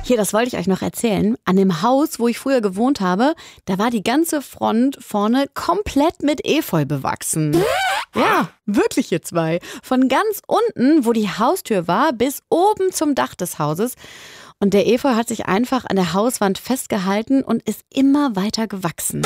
Hier, das wollte ich euch noch erzählen. An dem Haus, wo ich früher gewohnt habe, da war die ganze Front vorne komplett mit Efeu bewachsen. Ja, wirklich ihr zwei. Von ganz unten, wo die Haustür war, bis oben zum Dach des Hauses. Und der Efeu hat sich einfach an der Hauswand festgehalten und ist immer weiter gewachsen.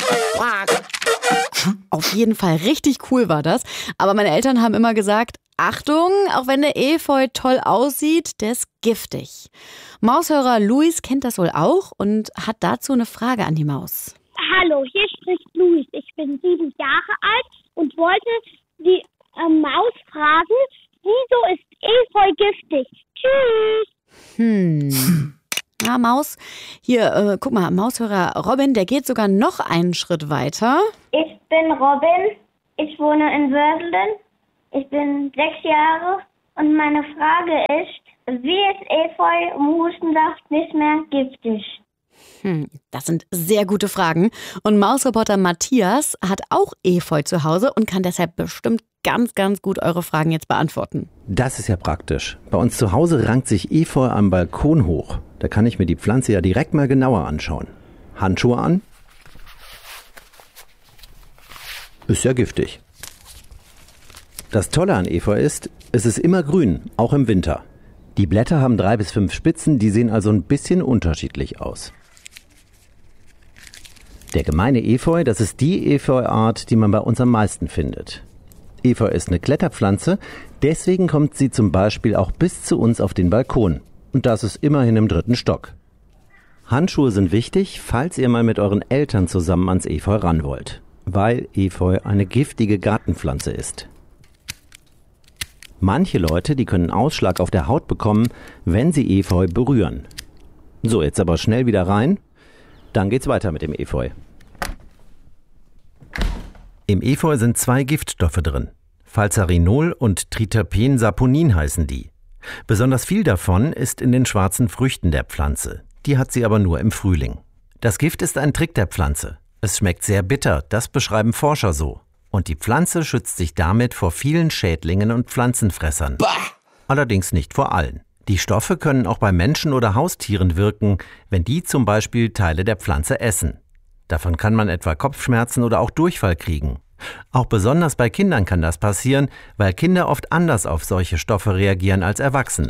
Auf jeden Fall richtig cool war das. Aber meine Eltern haben immer gesagt, Achtung, auch wenn der Efeu toll aussieht, der ist giftig. Maushörer Luis kennt das wohl auch und hat dazu eine Frage an die Maus. Hallo, hier spricht Luis. Ich bin 7 Jahre alt und wollte die Maus fragen, wieso ist Efeu giftig? Tschüss. Ja, Maus, hier, guck mal, Maushörer Robin, der geht sogar noch einen Schritt weiter. Ich bin Robin, ich wohne in Wörseln, ich bin 6 Jahre und meine Frage ist, wie ist Efeu im Hustensaft nicht mehr giftig? Das sind sehr gute Fragen. Und Mausreporter Matthias hat auch Efeu zu Hause und kann deshalb bestimmt ganz, ganz gut eure Fragen jetzt beantworten. Das ist ja praktisch. Bei uns zu Hause rankt sich Efeu am Balkon hoch. Da kann ich mir die Pflanze ja direkt mal genauer anschauen. Handschuhe an. Ist ja giftig. Das Tolle an Efeu ist, es ist immer grün, auch im Winter. Die Blätter haben 3 bis 5 Spitzen, die sehen also ein bisschen unterschiedlich aus. Der gemeine Efeu, das ist die Efeuart, die man bei uns am meisten findet. Efeu ist eine Kletterpflanze, deswegen kommt sie zum Beispiel auch bis zu uns auf den Balkon. Und das ist immerhin im 3. Stock. Handschuhe sind wichtig, falls ihr mal mit euren Eltern zusammen ans Efeu ran wollt, weil Efeu eine giftige Gartenpflanze ist. Manche Leute, die können Ausschlag auf der Haut bekommen, wenn sie Efeu berühren. So, jetzt aber schnell wieder rein. Dann geht's weiter mit dem Efeu. Im Efeu sind 2 Giftstoffe drin. Phalzarinol und Triterpensaponin heißen die. Besonders viel davon ist in den schwarzen Früchten der Pflanze. Die hat sie aber nur im Frühling. Das Gift ist ein Trick der Pflanze. Es schmeckt sehr bitter, das beschreiben Forscher so. Und die Pflanze schützt sich damit vor vielen Schädlingen und Pflanzenfressern. Bah! Allerdings nicht vor allen. Die Stoffe können auch bei Menschen oder Haustieren wirken, wenn die zum Beispiel Teile der Pflanze essen. Davon kann man etwa Kopfschmerzen oder auch Durchfall kriegen. Auch besonders bei Kindern kann das passieren, weil Kinder oft anders auf solche Stoffe reagieren als Erwachsene.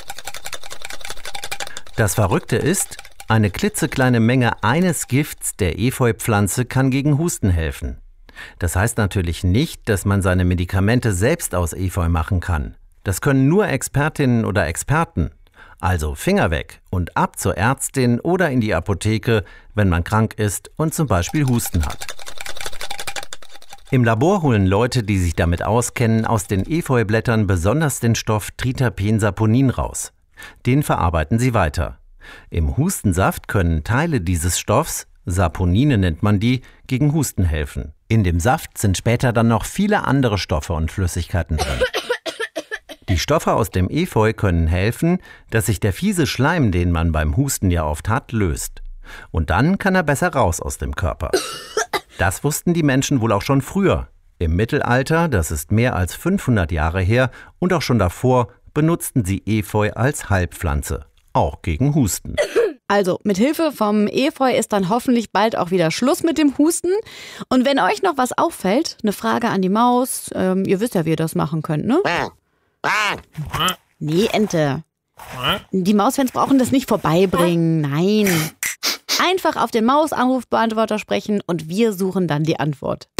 Das Verrückte ist, eine klitzekleine Menge eines Gifts der Efeupflanze kann gegen Husten helfen. Das heißt natürlich nicht, dass man seine Medikamente selbst aus Efeu machen kann. Das können nur Expertinnen oder Experten. Also Finger weg und ab zur Ärztin oder in die Apotheke, wenn man krank ist und zum Beispiel Husten hat. Im Labor holen Leute, die sich damit auskennen, aus den Efeublättern besonders den Stoff Triterpensaponin raus. Den verarbeiten sie weiter. Im Hustensaft können Teile dieses Stoffs, Saponine nennt man die, gegen Husten helfen. In dem Saft sind später dann noch viele andere Stoffe und Flüssigkeiten drin. Die Stoffe aus dem Efeu können helfen, dass sich der fiese Schleim, den man beim Husten ja oft hat, löst. Und dann kann er besser raus aus dem Körper. Das wussten die Menschen wohl auch schon früher. Im Mittelalter, das ist mehr als 500 Jahre her, und auch schon davor, benutzten sie Efeu als Heilpflanze. Auch gegen Husten. Also, mit Hilfe vom Efeu ist dann hoffentlich bald auch wieder Schluss mit dem Husten. Und wenn euch noch was auffällt, eine Frage an die Maus, ihr wisst ja, wie ihr das machen könnt, ne? Nee, Ente. Die Mausfans brauchen das nicht vorbeibringen, nein. Einfach auf den Mausanrufbeantworter sprechen und wir suchen dann die Antwort.